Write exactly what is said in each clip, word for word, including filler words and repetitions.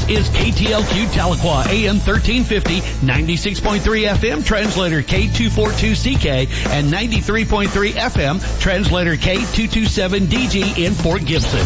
is K T L Q Tahlequah, A M thirteen fifty, ninety-six point three F M, translator K two forty-two C K, and ninety-three point three F M, translator K two twenty-seven D G in Fort Gibson.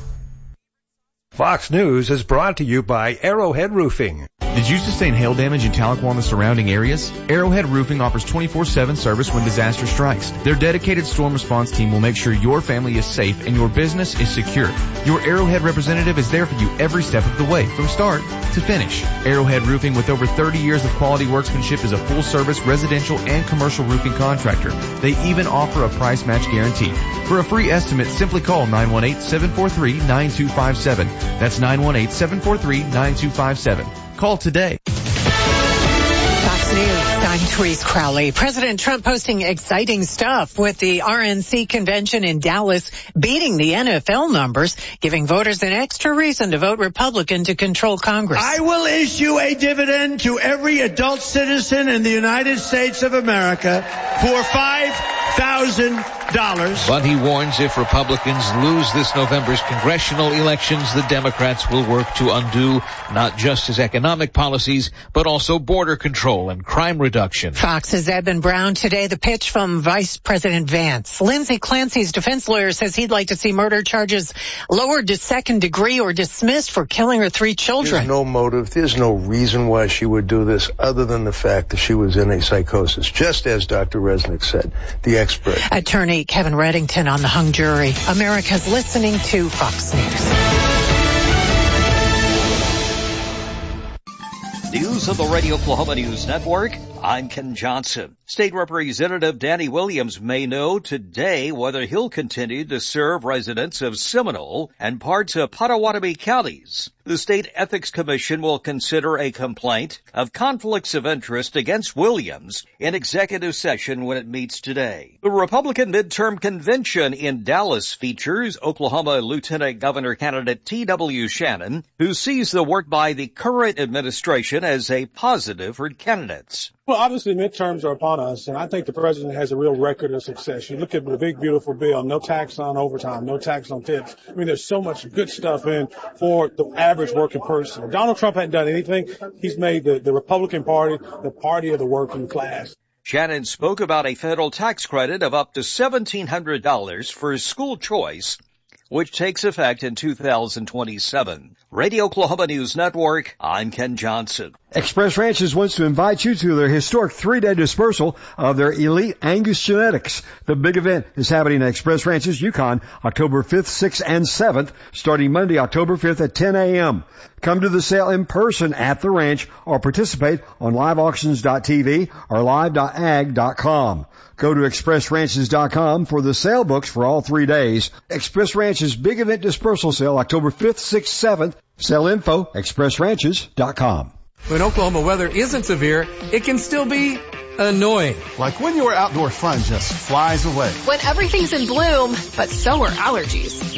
Fox News is brought to you by Arrowhead Roofing. Did you sustain hail damage in Tahlequah and the surrounding areas? Arrowhead Roofing offers twenty-four seven service when disaster strikes. Their dedicated storm response team will make sure your family is safe and your business is secure. Your Arrowhead representative is there for you every step of the way, from start to finish. Arrowhead Roofing, with over thirty years of quality workmanship, is a full-service residential and commercial roofing contractor. They even offer a price match guarantee. For a free estimate, simply call nine one eight, seven four three, nine two five seven. That's nine one eight, seven four three, nine two five seven. Call today. Fox News, I'm Therese Crowley. President Trump posting exciting stuff with the R N C convention in Dallas beating the N F L numbers, giving voters an extra reason to vote Republican to control Congress. I will issue a dividend to every adult citizen in the United States of America for five thousand dollars. But he warns if Republicans lose this November's congressional elections, the Democrats will work to undo not just his economic policies, but also border control and crime reduction. Fox's Eben Brown today, the pitch from Vice President Vance. Lindsay Clancy's defense lawyer says he'd like to see murder charges lowered to second degree or dismissed for killing her three children. There's no motive. There's no reason why she would do this other than the fact that she was in a psychosis, just as Doctor Resnick said, the expert. Attorney Kevin Reddington on the hung jury. America's listening to Fox News. News of the Radio Oklahoma News Network. I'm Ken Johnson. State Representative Danny Williams may know today whether he'll continue to serve residents of Seminole and parts of Pottawatomie counties. The State Ethics Commission will consider a complaint of conflicts of interest against Williams in executive session when it meets today. The Republican midterm convention in Dallas features Oklahoma Lieutenant Governor candidate T W Shannon, who sees the work by the current administration as a positive for candidates. Well, obviously, midterms are upon us, and I think the president has a real record of success. You look at the big, beautiful bill, no tax on overtime, no tax on tips. I mean, there's so much good stuff in for the average working person. Donald Trump hadn't done anything. He's made the, the Republican Party the party of the working class. Shannon spoke about a federal tax credit of up to seventeen hundred dollars for school choice, which takes effect in two thousand twenty-seven. Radio Oklahoma News Network, I'm Ken Johnson. Express Ranches wants to invite you to their historic three-day dispersal of their elite Angus genetics. The big event is happening at Express Ranches, Yukon, October fifth, sixth, and seventh, starting Monday, October fifth at ten a.m. Come to the sale in person at the ranch or participate on live auctions dot t v or live dot ag dot com. Go to express ranches dot com for the sale books for all three days. Express Ranches Big Event Dispersal Sale, October fifth, sixth, seventh. Sale info, express ranches dot com. When Oklahoma weather isn't severe, it can still be annoying. Like when your outdoor fun just flies away. When everything's in bloom, but so are allergies.